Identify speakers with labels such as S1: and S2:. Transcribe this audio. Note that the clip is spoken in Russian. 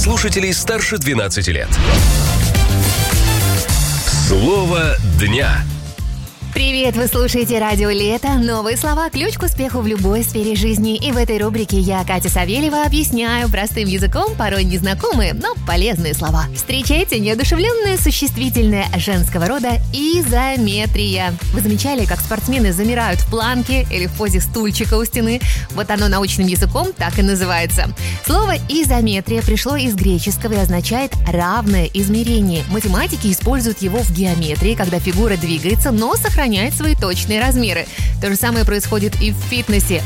S1: слушателей старше 12 лет. Слово дня.
S2: Привет, вы слушаете Радио Лето. Новые слова – ключ к успеху в любой сфере жизни. И в этой рубрике я, Катя Савельева, объясняю простым языком порой незнакомые, но полезные слова. Встречайте неодушевленное существительное женского рода изометрия. Вы замечали, как спортсмены замирают в планке или в позе стульчика у стены? Вот оно научным языком так и называется. Слово изометрия пришло из греческого и означает равное измерение. Математики используют его в геометрии, когда фигура двигается, но сохраняет свои точные размеры. То же самое происходит и в фитнесе.